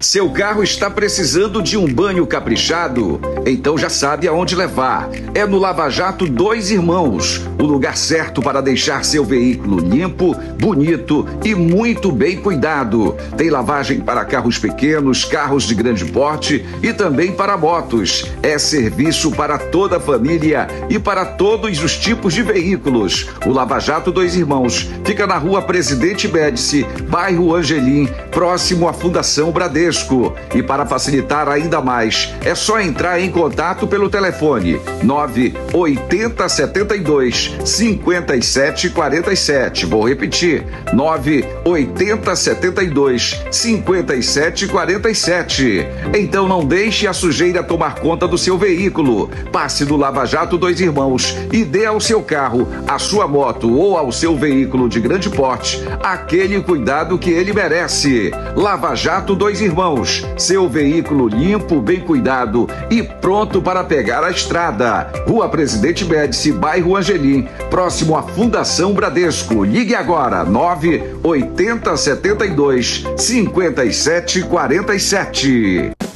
Seu carro está precisando de um banho caprichado? Então já sabe aonde levar. É no Lava Jato Dois Irmãos, o lugar certo para deixar seu veículo limpo, bonito e muito bem cuidado. Tem lavagem para carros pequenos, carros de grande porte e também para motos. É serviço para toda a família e para todos os tipos de veículos. O Lava Jato Dois Irmãos fica na Rua Presidente Médici, bairro Angelim, próximo à Fundação Bradesco. E para facilitar ainda mais, é só entrar em contato pelo telefone 98072 5747. Vou repetir, 98072 5747. Então não deixe a sujeira tomar conta do seu veículo. Passe no Lava Jato Dois Irmãos e dê ao seu carro, à sua moto ou ao seu veículo de grande porte aquele cuidado que ele merece. Lava Jato Dois Irmãos, seu veículo limpo, bem cuidado e pronto para pegar a estrada. Rua Presidente Médici, bairro Angelim, próximo à Fundação Bradesco. Ligue agora, 98072 5747.